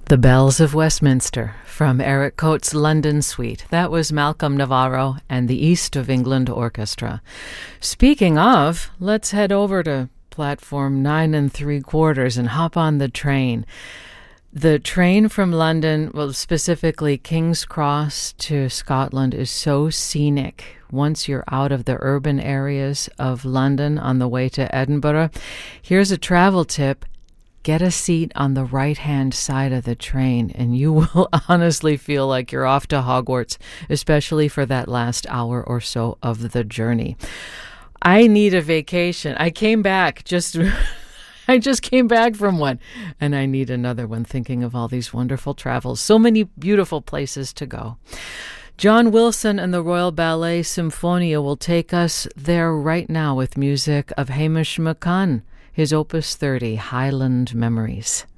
The Bells of Westminster from Eric Coates' London Suite. That was Malcolm Navarro and the East of England Orchestra. Speaking of, let's head over to platform 9 3/4 and hop on the train. The train from London, well, specifically King's Cross to Scotland, is so scenic. Once you're out of the urban areas of London on the way to Edinburgh, here's a travel tip. Get a seat on the right-hand side of the train, and you will honestly feel like you're off to Hogwarts, especially for that last hour or so of the journey. I need a vacation. I just came back from one, and I need another one, thinking of all these wonderful travels. So many beautiful places to go. John Wilson and the Royal Ballet Symphonia will take us there right now with music of Hamish McCann, his Opus 30, Highland Memories.